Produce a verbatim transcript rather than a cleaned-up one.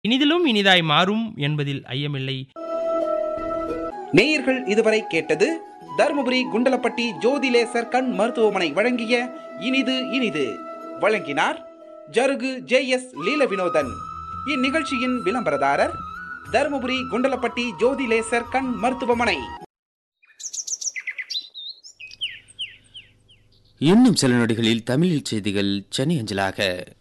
இனிதிலும் இனிதாய் மாறும் என்பதில் ஐயமில்லை. நேயர்கள் இதுவரை கேட்டது தருமபுரி குண்டலப்பட்டி ஜோதிலேசர் கண் மருத்துவமனை வழங்கிய இனிது இனிது. வழங்கினார் ஜருகு ஜே எஸ் லீல வினோதன். இந்நிகழ்ச்சியின் விளம்பரதாரர் தருமபுரி குண்டலப்பட்டி ஜோதிலேசர் கண் மருத்துவமனை. இன்னும் சில நொடிகளில் தமிழில் செய்திகள் சென்னை அஞ்சலாக.